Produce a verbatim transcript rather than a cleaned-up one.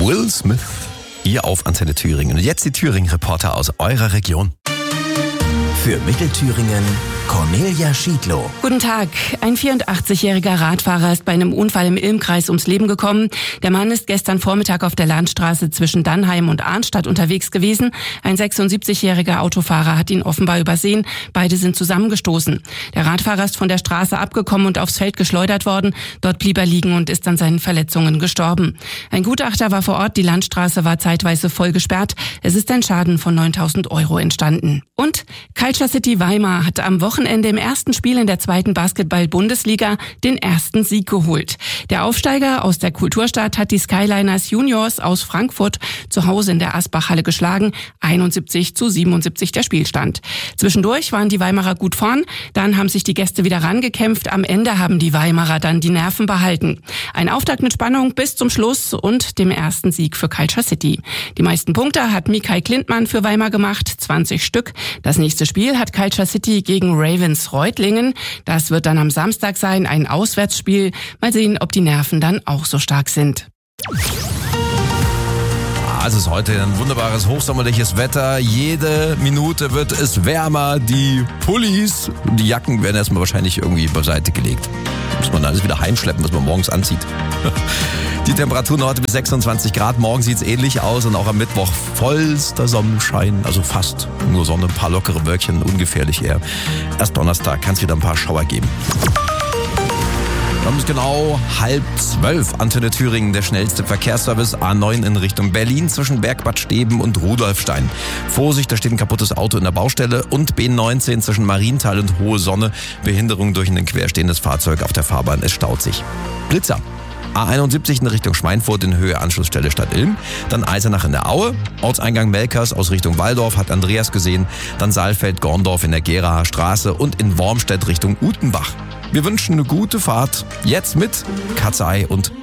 Will Smith hier auf Antenne Thüringen. Und jetzt die Thüringen-Reporter aus eurer Region. Für Mittelthüringen Cornelia Schiedlow. Guten Tag. Ein vierundachtzigjähriger Radfahrer ist bei einem Unfall im Ilmkreis ums Leben gekommen. Der Mann ist gestern Vormittag auf der Landstraße zwischen Dannheim und Arnstadt unterwegs gewesen. Ein sechsundsiebzigjähriger Autofahrer hat ihn offenbar übersehen. Beide sind zusammengestoßen. Der Radfahrer ist von der Straße abgekommen und aufs Feld geschleudert worden. Dort blieb er liegen und ist an seinen Verletzungen gestorben. Ein Gutachter war vor Ort. Die Landstraße war zeitweise voll gesperrt. Es ist ein Schaden von neuntausend Euro entstanden. Und Culture City Weimar hat am Wochenende im ersten Spiel in der zweiten Basketball-Bundesliga den ersten Sieg geholt. Der Aufsteiger aus der Kulturstadt hat die Skyliners Juniors aus Frankfurt zu Hause in der Asbach-Halle geschlagen. einundsiebzig zu siebenundsiebzig der Spielstand. Zwischendurch waren die Weimarer gut vorn, dann haben sich die Gäste wieder rangekämpft. Am Ende haben die Weimarer dann die Nerven behalten. Ein Auftakt mit Spannung bis zum Schluss und dem ersten Sieg für Culture City. Die meisten Punkte hat Mikael Klintmann für Weimar gemacht, zwanzig Stück. Das nächste Spiel hat Culture City gegen Ravens-Reutlingen. Das wird dann am Samstag sein, ein Auswärtsspiel. Mal sehen, ob die Nerven dann auch so stark sind. Es ist heute ein wunderbares, hochsommerliches Wetter. Jede Minute wird es wärmer. Die Pullis, die Jacken werden erstmal wahrscheinlich irgendwie beiseite gelegt. Muss man alles wieder heimschleppen, was man morgens anzieht. Die Temperaturen heute bis sechsundzwanzig Grad. Morgen sieht es ähnlich aus und auch am Mittwoch vollster Sonnenschein. Also fast nur Sonne, ein paar lockere Wölkchen, ungefährlich eher. Erst Donnerstag kann es wieder ein paar Schauer geben. Dann ist genau halb zwölf. Antenne Thüringen, der schnellste Verkehrsservice. A neun in Richtung Berlin zwischen Bergbad Steben und Rudolfstein. Vorsicht, da steht ein kaputtes Auto in der Baustelle. Und B neunzehn zwischen Marienthal und Hohe Sonne. Behinderung durch ein querstehendes Fahrzeug auf der Fahrbahn. Es staut sich. Blitzer. A einundsiebzig in Richtung Schweinfurt in Höhe Anschlussstelle Stadt Ilm. Dann Eisenach in der Aue. Ortseingang Melkers aus Richtung Walldorf hat Andreas gesehen. Dann Saalfeld-Gorndorf in der Geraer Straße und in Wormstedt Richtung Utenbach. Wir wünschen eine gute Fahrt. Jetzt mit Katzei und